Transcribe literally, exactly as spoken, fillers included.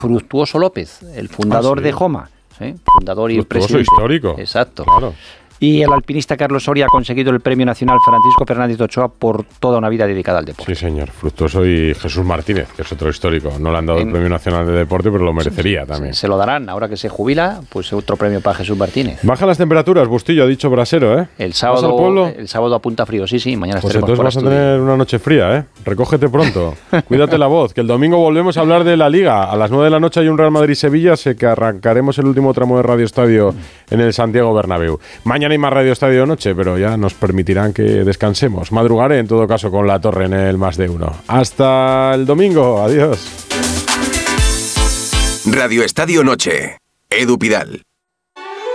Fructuoso López, el fundador ah, sí. de Joma, ¿sí? fundador y presidente. Histórico. Exacto. Claro. Y el alpinista Carlos Soria ha conseguido el Premio Nacional Francisco Fernández de Ochoa por toda una vida dedicada al deporte. Sí, señor. Fructuoso y Jesús Martínez, que es otro histórico. No le han dado en, el Premio Nacional de Deporte, pero lo merecería también. Se, se lo darán. Ahora que se jubila, pues otro premio para Jesús Martínez. Bajan las temperaturas, Bustillo, ha dicho Brasero, ¿eh? El sábado, ¿vas al pueblo? El sábado apunta frío, sí, sí. Mañana pues estaremos entonces vas a tener una noche fría, ¿eh? Recógete pronto. Cuídate la voz, que el domingo volvemos a hablar de la Liga. A las nueve de la noche hay un Real Madrid-Sevilla, sé que arrancaremos el último tramo de Radio Estadio en el Santiago Bernabéu. Mañana hay más Radio Estadio noche, pero ya nos permitirán que descansemos. Madrugaré en todo caso con la torre en el más de uno. Hasta el domingo, adiós. Radio Estadio Noche, Edu Pidal.